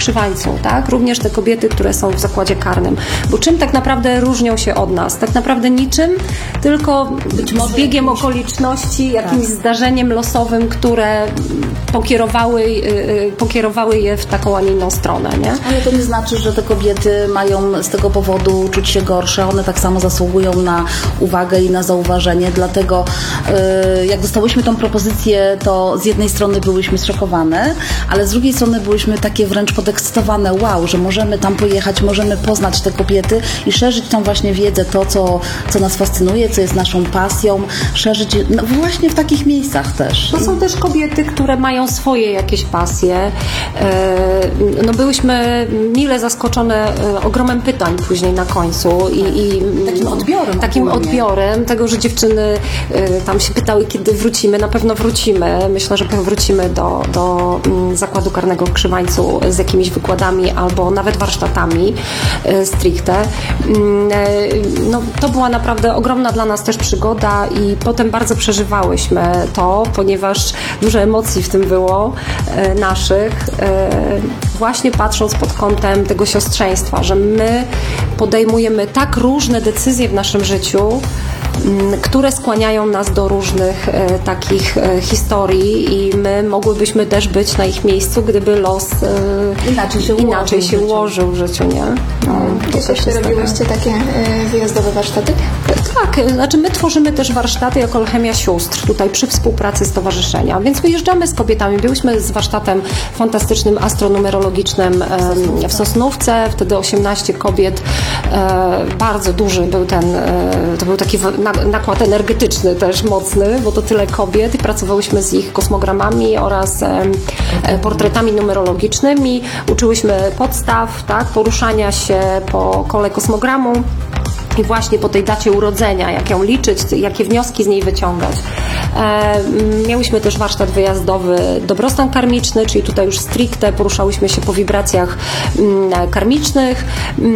Krzywańcu, tak? Również te kobiety, które są w zakładzie karnym. Bo czym tak naprawdę różnią się od nas? Tak naprawdę niczym, tylko zbiegiem okoliczności, jakimś zdarzeniem losowym, które pokierowały je w taką, a nie inną stronę, nie? Ale to nie znaczy, że te kobiety mają z tego powodu czuć się gorsze. One tak samo zasługują na uwagę i na zauważenie. Dlatego jak dostałyśmy tą propozycję, to z jednej strony byłyśmy zszokowane, ale z drugiej strony byłyśmy takie wręcz podekscytowane. Wow, że możemy tam pojechać, możemy poznać te kobiety i szerzyć tą właśnie wiedzę, to co nas fascynuje, co jest naszą pasją, szerzyć właśnie w takich miejscach też. To są też kobiety, które mają swoje jakieś pasje. Byłyśmy mile zaskoczone ogromem pytań później na końcu i takim odbiorem tego, że dziewczyny tam się pytały, kiedy wrócimy. Na pewno wrócimy. Myślę, że wrócimy do zakładu karnego w Krzywańcu z jakimiś wykładami albo nawet warsztatami stricte. To była naprawdę ogromna dla nas też przygoda i potem bardzo przeżywałyśmy to, ponieważ dużo emocji w tym było naszych, właśnie patrząc pod kątem tego siostrzeństwa, że my podejmujemy tak różne decyzje w naszym życiu, które skłaniają nas do różnych takich historii i my mogłybyśmy też być na ich miejscu, gdyby los inaczej się ułożył w życiu, nie? Robiłyście takie wyjazdowe warsztaty? Tak, znaczy my tworzymy też warsztaty jako Alchemia Sióstr, tutaj przy współpracy stowarzyszenia, więc wyjeżdżamy z kobietami. Byliśmy z warsztatem fantastycznym astronumerologicznym w Sosnówce, wtedy 18 kobiet, bardzo duży był to był taki nakład energetyczny też mocny, bo to tyle kobiet i pracowałyśmy z ich kosmogramami oraz portretami numerologicznymi, uczyłyśmy podstaw, tak, poruszania się po kole kosmogramu i właśnie po tej dacie urodzenia, jak ją liczyć, jakie wnioski z niej wyciągać. Miałyśmy też warsztat wyjazdowy Dobrostan karmiczny, czyli tutaj już stricte poruszałyśmy się po wibracjach karmicznych.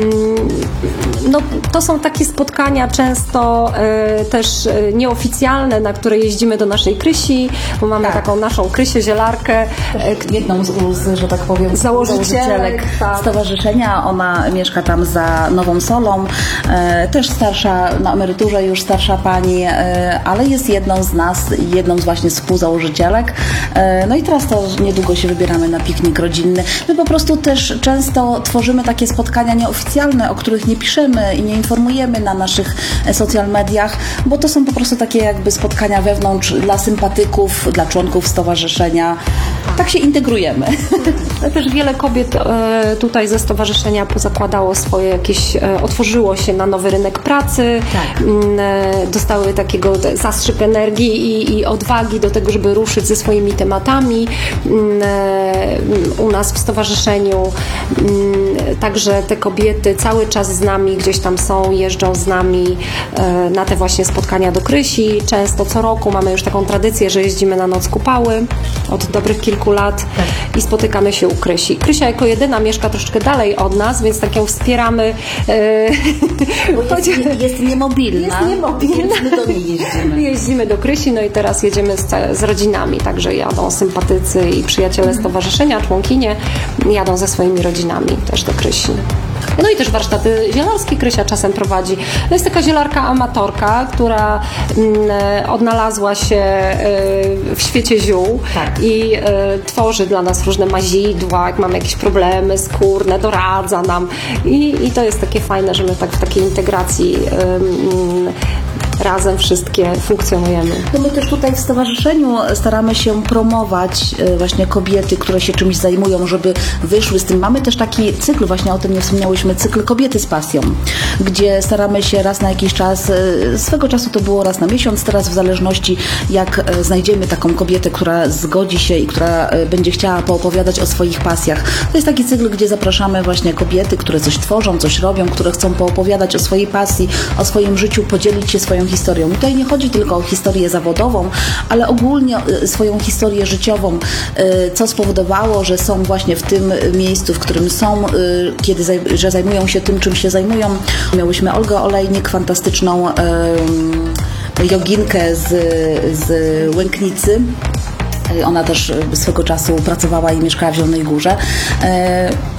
To są takie spotkania często też nieoficjalne, na które jeździmy do naszej Krysi, bo mamy taką naszą Krysię Zielarkę. Jedną że tak powiem, założycielek stowarzyszenia. Ona mieszka tam za Nową Solą. Też starsza, na emeryturze już starsza pani, ale jest jedną z nas, jedną z właśnie współzałożycielek. I teraz to niedługo się wybieramy na piknik rodzinny. My po prostu też często tworzymy takie spotkania nieoficjalne, o których nie piszemy i nie informujemy na naszych social mediach, bo to są po prostu takie jakby spotkania wewnątrz dla sympatyków, dla członków stowarzyszenia. Tak się integrujemy. Też wiele kobiet tutaj ze stowarzyszenia pozakładało swoje jakieś, otworzyło się na nowy rynek pracy, dostały takiego zastrzyk energii i odwagi do tego, żeby ruszyć ze swoimi tematami. U nas w stowarzyszeniu także te kobiety cały czas z nami gdzieś tam są, jeżdżą z nami na te właśnie spotkania do Krysi. Często co roku mamy już taką tradycję, że jeździmy na Noc Kupały od dobrych kilku lat i spotykamy się u Krysi. Krysia jako jedyna mieszka troszeczkę dalej od nas, więc tak ją wspieramy. Jest niemobilna. Więc my do niej jeździmy. Jeździmy do Krysi, i teraz jedziemy z rodzinami, także jadą sympatycy i przyjaciele stowarzyszenia, członkinie, jadą ze swoimi rodzinami też do Krysi. I też warsztaty zielarskie Krysia czasem prowadzi. To jest taka zielarka amatorka, która odnalazła się w świecie ziół i tworzy dla nas różne mazidła, jak mamy jakieś problemy skórne, doradza nam i to jest takie fajne, że my tak w takiej integracji razem wszystkie funkcjonujemy. My też tutaj w stowarzyszeniu staramy się promować właśnie kobiety, które się czymś zajmują, żeby wyszły z tym. Mamy też taki cykl, właśnie o tym nie wspomniałyśmy, cykl Kobiety z pasją, gdzie staramy się raz na jakiś czas, swego czasu to było raz na miesiąc, teraz w zależności jak znajdziemy taką kobietę, która zgodzi się i która będzie chciała poopowiadać o swoich pasjach. To jest taki cykl, gdzie zapraszamy właśnie kobiety, które coś tworzą, coś robią, które chcą poopowiadać o swojej pasji, o swoim życiu, podzielić się swoją historią. I tutaj nie chodzi tylko o historię zawodową, ale ogólnie swoją historię życiową, co spowodowało, że są właśnie w tym miejscu, w którym są, że zajmują się tym, czym się zajmują. Miałyśmy Olgę Olejnik, fantastyczną joginkę z Łęknicy. Ona też swego czasu pracowała i mieszkała w Zielonej Górze.